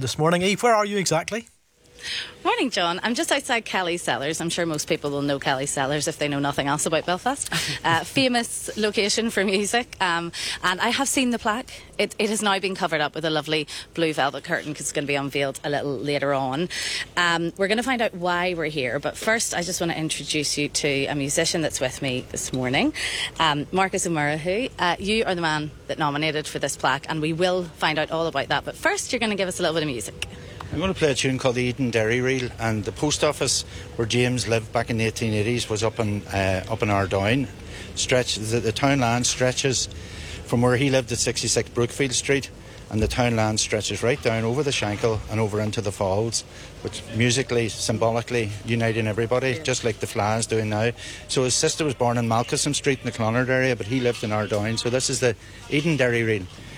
this morning. Eve, where are you exactly? Morning, John. I'm just outside Kelly's Cellars. I'm sure most people will know Kelly's Cellars if they know nothing else about Belfast. Famous location for music. And I have seen the plaque. It has now been covered up with a lovely blue velvet curtain because it's going to be unveiled a little later on. We're going to find out why we're here. But first, I just want to introduce you to a musician that's with me this morning, Marcus O'Marahu. You are the man that nominated for this plaque, and we will find out all about that. But first, you're going to give us a little bit of music. I'm going to play a tune called the Eden Dairy Reel, and the post office where James lived back in the 1880s was up in Ardoyne. The town land stretches from where he lived at 66 Brookfield Street, and the town land stretches right down over the Shankill and over into the Falls, which musically, symbolically uniting everybody, just like the Fly's doing now. So his sister was born in Malcolmson Street in the Clonard area, but he lived in Ardoyne. So this is the Eden Dairy Reel.